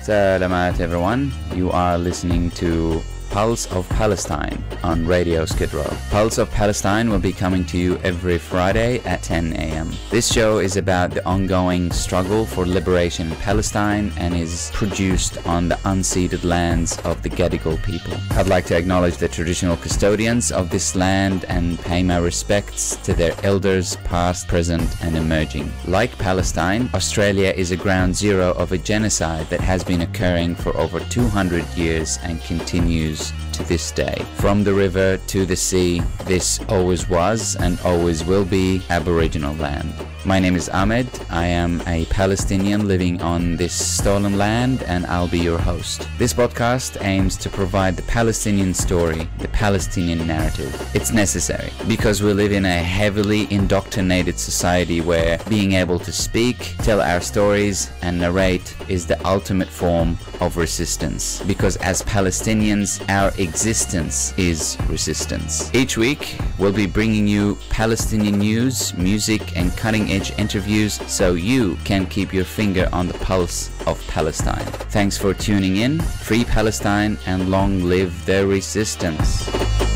Salamat everyone. You are listening to Pulse of Palestine on Radio Skid Row. Pulse of Palestine will be coming to you every Friday at 10 a.m. This show is about the ongoing struggle for liberation in Palestine and is produced on the unceded lands of the Gadigal people. I'd like to acknowledge the traditional custodians of this land and pay my respects to their elders past, present and emerging. Like Palestine, Australia is a ground zero of a genocide that has been occurring for over 200 years and continues to this day. From the river to the sea, this always was and always will be Aboriginal land. My name is Ahmed. I am a Palestinian living on this stolen land and I'll be your host. This podcast aims to provide the Palestinian story, the Palestinian narrative. It's necessary because we live in a heavily indoctrinated society where being able to speak, tell our stories and narrate is the ultimate form of resistance. Because as Palestinians, our existence is resistance. Each week, we'll be bringing you Palestinian news, music and cutting-edge interviews so you can keep your finger on the pulse of Palestine. Thanks for tuning in. Free Palestine and long live the resistance.